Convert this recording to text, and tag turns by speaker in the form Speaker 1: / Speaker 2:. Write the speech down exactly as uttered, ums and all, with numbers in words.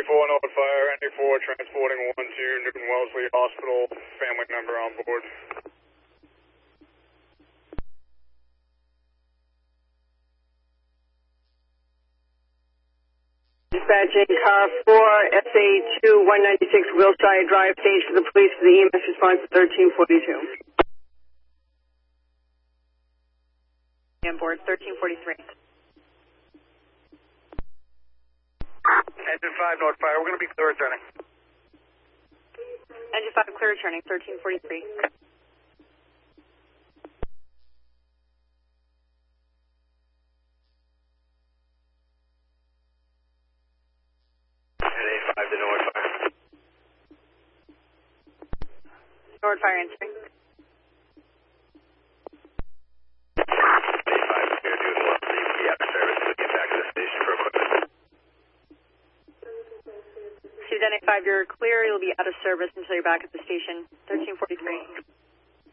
Speaker 1: four North Fire, N D four transporting one to Newton Wellesley Hospital, family member on board.
Speaker 2: Dispatching car four, S A two one ninety-six Wilshire Drive, stage for the police for the E M S response to thirteen forty-two.
Speaker 3: On board, thirteen forty-three.
Speaker 1: Engine five North Fire, we're going to be clear returning.
Speaker 3: Engine five clear returning, thirteen forty-three.
Speaker 1: five to North Fire.
Speaker 3: North Fire entering.
Speaker 1: A five is here, Newton Wellesley, will be out of service to get back to the station for equipment.
Speaker 3: Sudan A five, you're clear. You'll be out of service until you're back at the station. thirteen forty-three.